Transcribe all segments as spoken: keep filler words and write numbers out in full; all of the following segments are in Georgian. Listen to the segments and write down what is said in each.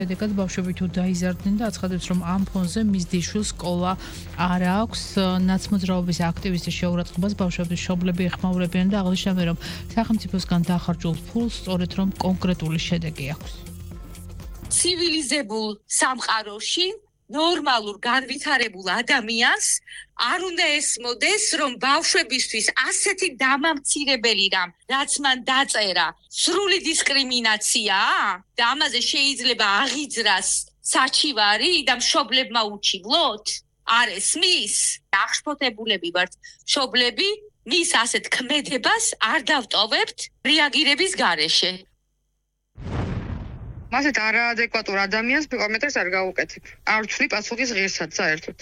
შედეგად ბავშვები თუ დაიზარდნენ და აცხადებს, რომ ამ ფონზე მის დიშვილს სკოლა არ აქვს. ნაცმოძრაობის აქტივისტის შეურაცხყოფას ბავშვების მშობლები ეხმაურებიან და აღნიშნავენ, რომ სახელმწიფოსგან დახარჯულ ფულს სწორედ რომ კონკრეტული შედეგი აქვს. ცივილიზებულ სამყაროში ნორმალურ განვითარებულ ადამიანს არ უნდა ესმოდეს, რომ ბავშვებისთვის ასეთი დამამცირებელი რამ, რაც მან დაწერა, სრული დისკრიმინაციაა და ამაზე შეიძლება აღიძრას საჩივარი და მშობლებმა უჩივლოთ? არ ესმის? აღშფოთებულები ვართ მშობლები, მის ასეთ ქმედებას არ დავტოვებთ რეაგირების გარეშე. მასეთ არაადეკვატურ ადამიანს პიკომეტრს არ გაუკეთებ. არ ვცვლი პასუხის ღირსად საერთოდ.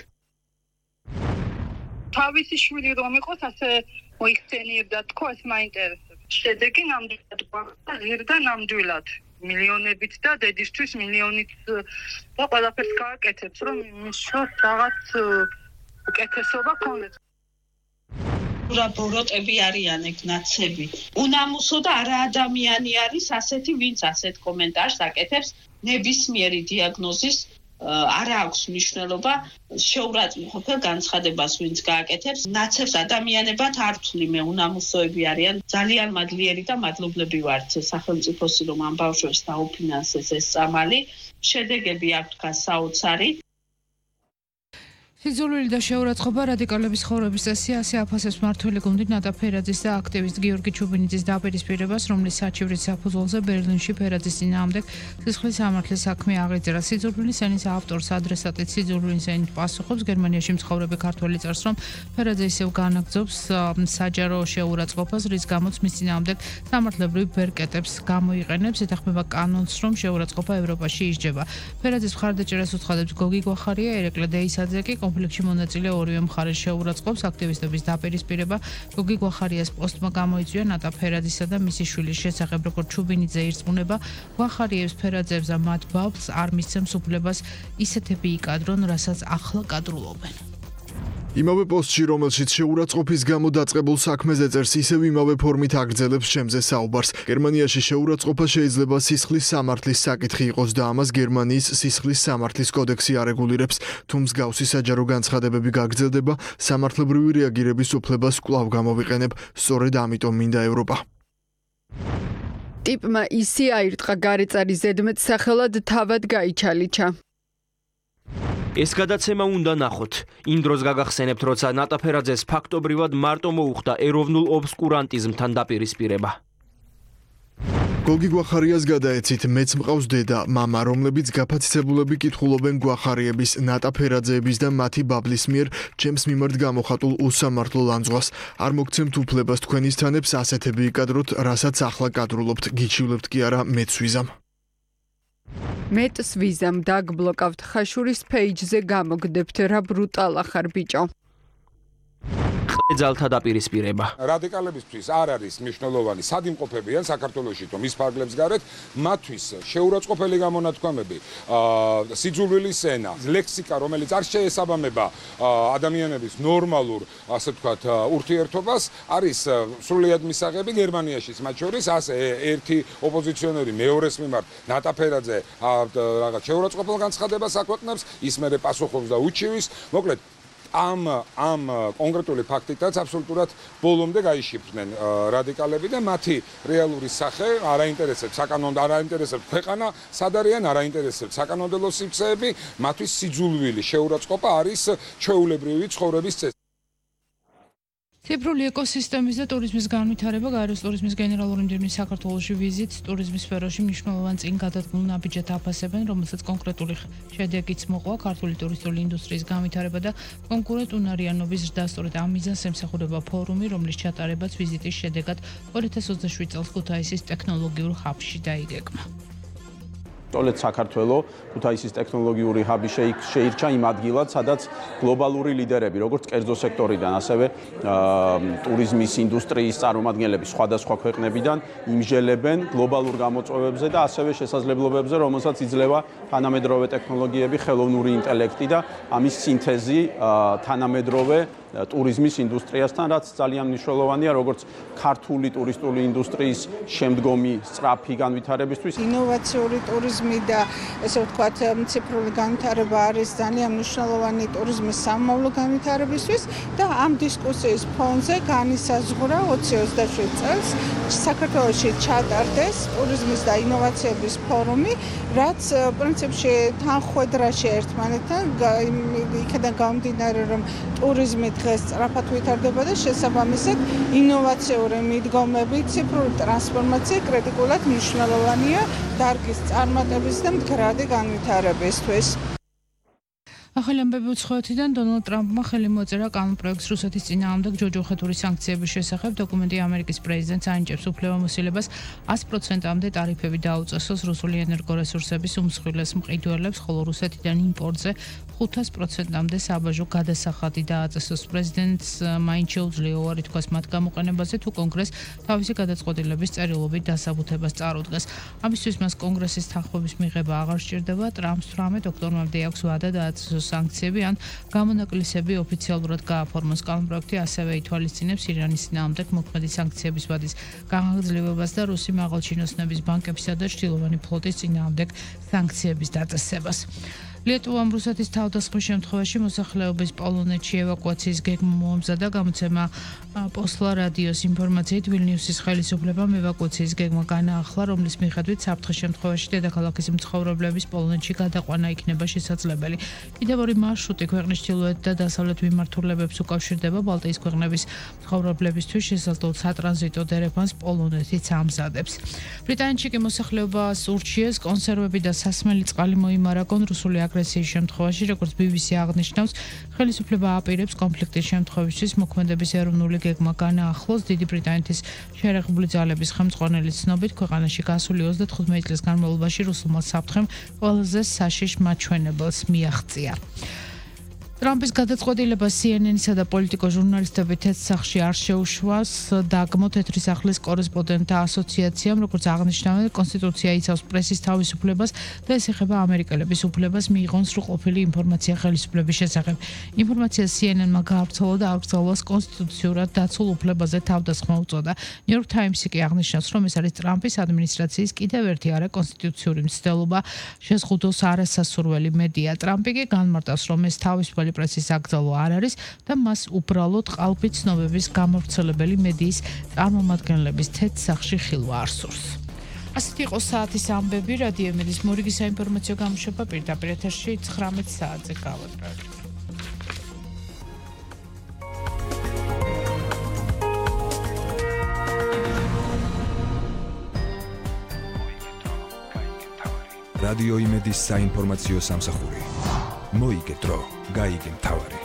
თავისი შვილი რომ იყოს ასე მოიხსენიებდა თქო, ეს მაინტერესებს. შედეგი ნამდვილად გვახდა ღირდა ნამდვილად. მილიონებით და დედისთვის მილიონით და ყველაფერს გააკეთებს, რომ მის რაღაც უკეთესობა ქონდეს. ბოროტები არიან ეგ ნაცები. უნამუსო და არაადამიანი არის ასეთი, ვინც ასეთ კომენტარს აკეთებს, ნებისმიერი დიაგნოზის არ აქვს მნიშვნელობა შეურაცხყოფელ განცხადებას, ვინც გააკეთებს. ნაცებს ადამიანებად არ ვთვლი მე, უნამუსოები არიან. ძალიან მადლიერი და მადლობლები ვართ სახელმწიფოსი, რომ ამ ბავშვებს დაუფინანსეს ეს წამალი. შედეგები აქვს დგას საოცარი. სიძულვილი და შეურაცხყოფა რადიკალების ცხოვრების წესი ასე აფასებს მმართველი გუნდი ნატა ფერაძის და აქტივისტ გიორგი ჩუბინიძის დაპირისპირებას, რომლის საჩივრის საფუძველზე ბერლინში ფერაძის წინააღმდეგ სისხლის სამართლის საქმე აღიძრა. სიძულვილის ენის ავტორს ადრესატით სიძულვილის ენით პასუხობს. გერმანიაში მცხოვრები ქართველი წერს, რომ ფერაძე ისევ განაგრძობს საჯარო შეურაცხყოფას, რის გამოც მის წინააღმდეგ სამართლებრივ ბერკეტებს გამოიყენებს. ეთანხმება კანონს, რომ შეურაცხყოფა ევროპაში ისჯება. ფერაძის მხარდაჭერას უცხადებს გოგი გვახარია, ერეკლე დეისაძე კი კონფლიქტში მონაწილე ორივე მხარეს შეურაცხყოფს. აქტივისტების დაპირისპირება გოგი გვახარიას პოსტმა გამოიწვია ნატა ფერაძისა და მისი შვილის შესახებ, როგორც ჩუბინიძე ირწმუნება, გვახარიევს ფერაძეებს და მათ ბავშვს არ მისცემს უფლებას ისეთები იკადრონ, რასაც ახლა კადრულობენ. იმავე პოსტში, რომელშიც შეურაცხყოფის გამო დაწყებულ საქმეზე წერს, ისევ იმავე ფორმით აგრძელებს შემზე საუბარს. გერმანიაში შეურაცხყოფა შეიძლება სისხლის სამართლის საკითხი იყოს და ამას გერმანიის სისხლის სამართლის კოდექსი არეგულირებს. თუ მსგავსი საჯარო განცხადებები გაგრძელდება, სამართლებრივი რეაგირების უფლებას კვლავ გამოვიყენებ. სწორედ ამიტომ მინდა ევროპა. ტიპმა ისე აირტყა გარეწარი ზედმეტსახელად თავად გაიჩალიჩა. ეს გადაცემა უნდა ნახოთ. იმ დროს გაგახსენებთ, როცა ნატა ფერაძეს ფაქტობრივად მარტო მოუხდა ეროვნულ ობსკურანტიზმთან დაპირისპირება. გოგი გვახარიას გადაეცით, მეც მყავს დედა, მამა, რომლებიც გაფაცისებულები კითხულობენ გვახარიების, ნატა ფერაძეების და მათი ბაბლის მიერ ჩემს მიმართ გამოხატულ უსამართლო ლანძღვას. არ მოგცემთ უფლებას თქვენის თანებს ასეთები იკადროთ, რასაც ახლა კადრულობთ, გიჩივლებთ კი არა, მეც ვიზამ. მეტს ვიზამ დაგბლოკავთ ხაშურის პეიჯზე გამოგდებთ რა ბრუტალა ხარ ბიჭო. ყეძალთა დაპირისპირება. რადიკალებისთვის არ არის მნიშვნელოვანი სად იმყოფებიან საქართველოში, თუ მის ფარგლებს გარეთ, მათთვის შეურაცხყოფელი გამონათქვამები, სიძულვილის ენა, ლექსიკა, რომელიც არ შეესაბამება ადამიანების ნორმალურ, ასე ვთქვათ, ურთიერთობას, არის სრულიად მისაღები გერმანიაში, მათ შორის ასე ერთი ოპოზიციონერი მეორეს მიმართ ნატა ფერაძე რაღაც შეურაცხყოფელ განცხადებას აქვეყნებს, ის მერე პასუხობს და უჩივის, მოკლედ ამ ამ კონკრეტული ფაქტითაც აბსოლუტურად ბოლომდე გაიშიფრდნენ რადიკალები და მათი რეალური სახე არ აინტერესებს საკანონმდებლო არ აინტერესებს ქვეყანა, სად არიან, არ აინტერესებს საკანონმდებლო სივრცეები, მათთვის სიძულვილი შეურაცხყოფა არის ჩვეულებრივი ცხოვრების წესი. ციფრული ეკოსისტემის და ტურიზმის განვითარება გაეროს ტურიზმის გენერალური მდივნის საქართველოში ვიზიტს ტურიზმის სფეროში მნიშვნელოვან წინ გადადგმულ ნაბიჯად აფასებენ, რომელსაც კონკრეტული შედეგიც მოყვა ქართული ტურისტული ინდუსტრიის განვითარება და კონკურენტუნარიანობის ზრდა. სწორედ ამ მიზანს ემსახურება ფორუმი, რომლის ჩატარებაც ვიზიტის შედეგად ორი ათას ოცდაშვიდი წელს ქუთაისის ტექნოლოგიურ ჰაბში დაიგეგმა. სწორედ საქართველოს ქუთაისის ტექნოლოგიური ჰაბი შეირჩა იმ ადგილად, სადაც გლობალური ლიდერები, როგორც კერძო სექტორიდან, ასევე ტურიზმის ინდუსტრიის წარმომადგენლები სხვადასხვა ქვეყნებიდან იმჟელებენ გლობალურ გამოწვევებზე და ასევე შესაძლებლობებზე, რომელსაც იძლევა თანამედროვე ტექნოლოგიები, ხელოვნური ინტელექტი და ამის სინთეზი თანამედროვე ტურიზმის ინდუსტრიასთან, რაც ძალიან მნიშვნელოვანია როგორც ქართული ტურისტული ინდუსტრიის შემდგომი სწრაფი განვითარებისთვის. ინოვაციური ტურიზმი და ესე ვთქვათ, ციფრული განვითარება არის ძალიან მნიშვნელოვანი ტურიზმის სამომავლო განვითარებისთვის და ამ დისკუსიის ფონზე განისაზღვრა ოცი ოცდაშვიდ წელს საქართველოში ჩატარდეს ტურიზმის და ინოვაციების ფორუმი, რაც პრინციპში თანხვედრაში ერთმანეთთან იქიდან გამომდინარე, რომ ტურიზმი დღეს სწრაფად ვითარდება და შესაბამისად ინოვაციური მიდგომები, ციფრული ტრანსფორმაცია კრიტიკულად მნიშვნელოვანია დარგის წარმატების და მდგრადი განვითარებისთვის. ახალი ამბები უცხოეთიდან დონალდ ტრამპმა ხელი მოაწერა კანონპროექტს რუსეთის წინააღმდეგ ჯოჯოხეთური სანქციების შესახებ. დოკუმენტი ამერიკის პრეზიდენტს ანიჭებს უფლებამოსილებას ას პროცენტამდე ტარიფები დაუწესოს რუსული ენერგორესურსების უმსხვილეს მყიდველებს, ხოლო რუსეთიდან იმპორტზე ხუთას პროცენტამდე საბაჟო გადასახადი დააწესოს. პრეზიდენტს მაინც შეუძლია უარი თქვას მათ გამოყენებაზე, თუ კონგრესს თავისი გადაწყვეტილების წერილობით დასაბუთებას წარუდგას. ამისთვის მას კონგრესის თანხმობის მიღება აღარ სჭირდება. ტრამპს თვრამეტ ოქტომბრამდე აქვს ვადა დააწესოს სანქციები ან გამონაკლისები ოფიციალურად გააფორმოს. კანონპროექტი ასევე ითვალისწინებს ირანის წინააღმდეგ მოქმედი სანქციების ვადის გაგრძელებებას და რუსი მაღალჩინოსნების ბანკებისა და ჩრდილოვანი ფლოტის წინააღმდეგ სანქციების დაწესებას. Lietuvam რუსეთის თავდასხმის შემთხვევაში მოსახლეობის პოლონეთში ევაკუაციის გეგმა მოამზადა. გამოცემა პოსლა რადიოს ინფორმაციით ვილნიუსის ხელისუფლებამ ევაკუაციის გეგმა განაახლა, რომლის მიხედვით საფრთხის შემთხვევაში დედაქალაქის მცხოვრებლების პოლონეთში გადაყვანა იქნება შესაძლებელი. კიდევ ორი მარშრუტი ქვეყნის ჩრდილოეთ და დასავლეთ მიმართულებებს უკავშირდება. ბალტიის ქვეყნების მცხოვრებლებისთვის შესაძლო სატრანზიტო დერეფანს პოლონეთიც ამზადებს. ბრიტანეთში კი მოსახლეობას ურჩიეს კონსერვები და სასმელი წყალი მოიმარაგონ რუსული აგრესიის შემთხვევაში, როგორც ბი ბი სი აღნიშნავს, ხელისუფლება აპირებს კონფლიქტის შემთხვევისთვის მოქმედების ეროვნული გეგმა განაახლოს. დიდი ბრიტანეთის შერეღებული ძალების ხელმძღვანელის ცნობით, ქვეყანაში გასული ოცდათხუთმეტი წლის განმავლობაში რუსულმა საფრთხემ ყველაზე საშიშ მაჩვენებელს მიაღწია. ტრამპის გადაწყვეტილება სი ენ ენ-ისა და პოლიტიკო ჟურნალისტები თეთრსახში არ შეუშვას. დაგმო თეთრი სახლის კორესპონდენტთა ასოციაციამ, როგორც აღნიშნავენ, კონსტიტუცია იცავს პრესის თავისუფლებას და ეს ეხება ამერიკელების უფლებას მიიღონ სრულყოფილი ინფორმაცია ხელისუფლების შესახებ. ინფორმაცია სი ენ ენ-მა გაავრცელა და აკრძალვას კონსტიტუციურად დაცულ უფლებაზე თავდასხმა უწოდა. New York Times-ი კი აღნიშნავს, რომ ეს არის ტრამპის ადმინისტრაციის კიდევ ერთი არაკონსტიტუციური მცდელობა, შეზღუდოს არასასურველი მედია. ტრამპი კი განმარტავს, რომ ეს თავისუფალი პრესის აკრძალვა არ არის და მას უბრალოდ ყალბი ცნობების გამავრცელებელი მედიის წარმომადგენლების თეთრსახში ხილვა არ სურს. ასეთი იყო საათის ამბები. რადიო იმედის მორიგი საინფორმაციო გამოშვება პირდაპირ ეთერში ცხრამეტ საათზე გავატრევთ. რადიო იმედის საინფორმაციო სამსახური. მოიგე დრო, გაიგე მთავარი.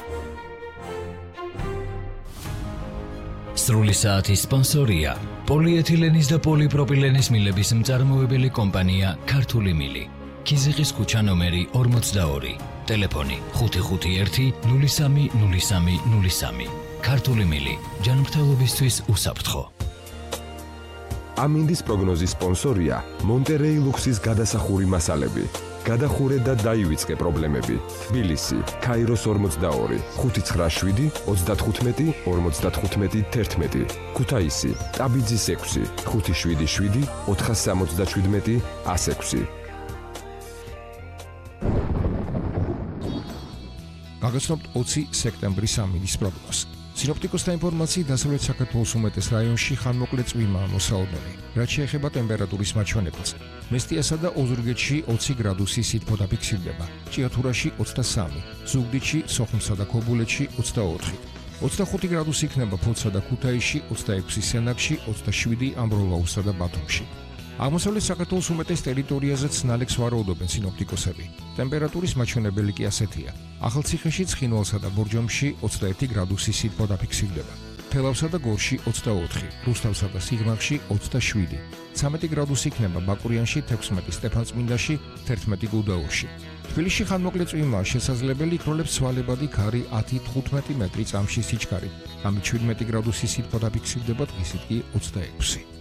სრული საათის სპონსორია პოლიეთილენის და პოლიპროპილენის მილების მწარმოებელი კომპანია ქართული მილი. ქიზიყის ქუჩა ნომერი ორმოცდაორი. ტელეფონი ხუთი ხუთი ერთი ნული სამი ნული სამი ნული სამი. ქართული მილი ჯანმრთელობისთვის უსაფრთხო. ამინდის პროგნოზის სპონსორია მონტერეი ლუქსის გადასახური მასალები. გადახურე და დაივიწყე პრობლემები. თბილისი, ქაიროს ორმოცდაორი, ხუთი ცხრა შვიდი ოცდათხუთმეტი ორმოცდათხუთმეტი თერთმეტი. ქუთაისი, ტაბიძის ექვსი, ხუთი შვიდი შვიდი ოთხასამოცდაშვიდმეტი ასექვსი. გაგაცნობთ ოცი სექტემბრის ამინდის პროგნოზს. სინოპტიკოსთა ინფორმაციით დასავლეთ საქართველოს უმეტეს რაიონში ხანმოკლე წვიმაა მოსაოდნელი, რაც შეეხება ტემპერატურის მაჩვენებელს. მესტიასა და ოზურგეთში ოცი გრადუსი სითბო დაფიქსირდება, ჭიათურაში ოცდასამი, ზუგდიდში, სოხუმსა და ქობულეთში ოცდაოთხი. ოცდახუთი გრადუსი იქნება ფოთსა და ქუთაისში, ოცდაექვსი სენაკში, ოცდაშვიდი ამბროლაუსსა და ბათუმში. აღმოსავლეთ საქართველოს უმეტეს ტერიტორიაზე ცნალექს ვარაუდობენ სინოპტიკოსები. ტემპერატურის მაჩვენებელი კი ასეთია. ახალციხეში, ცხინვალსა და ბორჯომში ოცდაერთი გრადუსი სითბო დაფიქსირდება. თელავსა და გორში ოცდაოთხი, რუსთავსა და სიღნაღში ოცდაშვიდი. ცამეტი გრადუსი იქნება ბაკურიანში, თექვსმეტი სტეფანწმინდაში, თერთმეტი გუდაურში. თბილისში ხანმოკლე წვიმაა შესაძლებელი, იქროლებს ცვალებადი ქარი ათი თხუთმეტი მეტრი წამში სიჩქარით. ამით შვიდმეტი გრადუსი სითბო დაფიქსირდება, დღისით კი ოცდაექვსი.